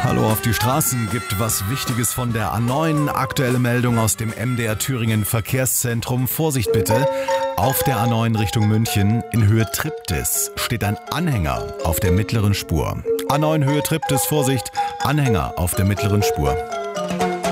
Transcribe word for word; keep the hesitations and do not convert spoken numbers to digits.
Hallo auf die Straßen, gibt was Wichtiges von der A neun. Aktuelle Meldung aus dem M D R Thüringen Verkehrszentrum. Vorsicht bitte, auf der A neun Richtung München in Höhe Triptis steht ein Anhänger auf der mittleren Spur. A neun Höhe Triptis, Vorsicht, Anhänger auf der mittleren Spur.